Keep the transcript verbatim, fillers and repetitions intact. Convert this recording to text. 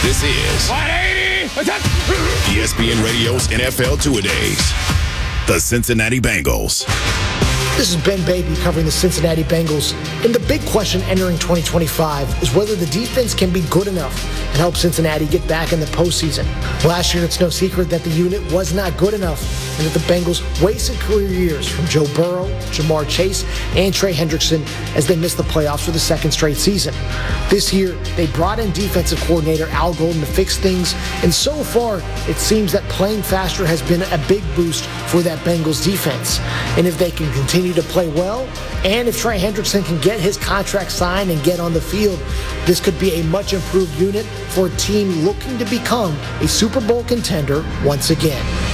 This is one eighty. E S P N Radio's N F L Two-A-Days. The Cincinnati Bengals. This is Ben Baby covering the Cincinnati Bengals. And the big question entering twenty twenty-five is whether the defense can be good enough and help Cincinnati get back in the postseason. Last year, it's no secret that the unit was not good enough and that the Bengals wasted career years from Joe Burrow, Jamar Chase, and Trey Hendrickson as they missed the playoffs for the second straight season. This year, they brought in defensive coordinator Al Golden to fix things, and so far, it seems that playing faster has been a big boost for that Bengals defense. And if they can continue to play well, and if Trey Hendrickson can get his contract signed and get on the field, this could be a much improved unit for a team looking to become a Super Bowl contender once again.